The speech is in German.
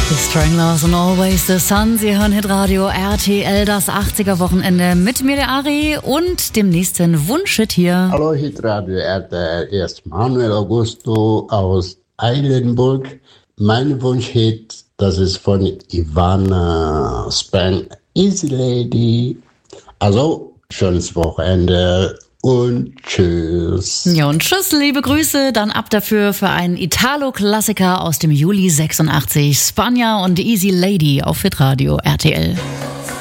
Die Stranglers und Always the Sun. Sie hören Hitradio RTL, das 80er-Wochenende mit mir, der Ari, und dem nächsten Wunschhit hier. Hallo Hitradio RTL, hier ist Manuel Augusto aus Eilenburg. Mein Wunschhit, das ist von Ivana Span, Easy Lady. Also, schönes Wochenende. Und tschüss. Ja, und tschüss, liebe Grüße. Dann ab dafür für einen Italo-Klassiker aus dem Juli 86. Spagna und Easy Lady auf Hitradio RTL.